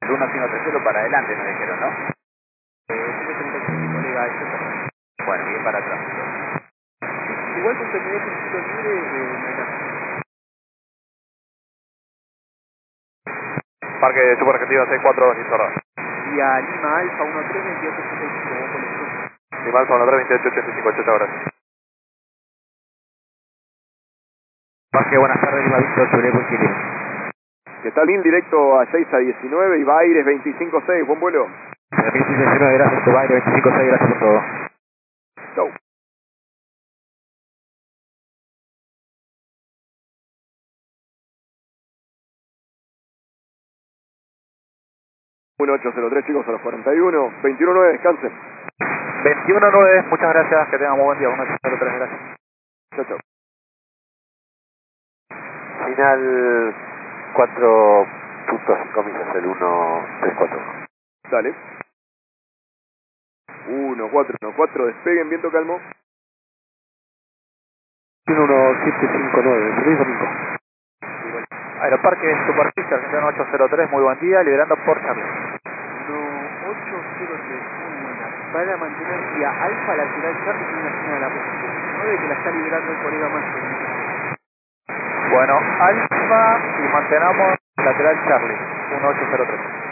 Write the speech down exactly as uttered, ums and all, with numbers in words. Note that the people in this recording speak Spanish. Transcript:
El uno cinco tres cero para adelante nos dijeron, ¿no? Eh, ciento treinta y seis, colega, eso es verdad. Bueno, bien para atrás. Igual con terminar principio libre, eh, no hay nada. Parque Super Argentina seis cuatro dos, listo, ahora. Vía Lima Alfa uno tres veintiocho ochenta y cinco, vos colección. Lima Alfa uno tres veintiocho ochenta y cinco, ochenta horas. Parque, buenas tardes, Lima Víctor, sobre Posible. ¿Qué tal? Indirecto a seis a diecinueve y Baires veinticinco seis, buen vuelo. veintiséis diecinueve, gracias, Cobaire, veinticinco seis, gracias por todo. Chau. dieciocho cero tres chicos a los cuarenta y uno, veintiuno nueve, descansen. veintiuno nueve, muchas gracias, que tengamos buen día, dieciocho cero tres, gracias. Chau, chau. Final cuatro punto cinco millas, el uno tres cuatro. Dale. uno cuatro uno cuatro, despeguen, viento calmo. uno siete cinco nueve, feliz domingo. Aeroparque Superficie Argentina ocho cero tres, muy buen día, liberando por Charlie. No, ocho cero tres, muy buena. Van a mantener vía Alfa lateral Charlie en una zona de la posición nueve que la está liberando el colega Máximo. Bueno, Alfa y mantenemos lateral Charlie, uno ocho cero tres.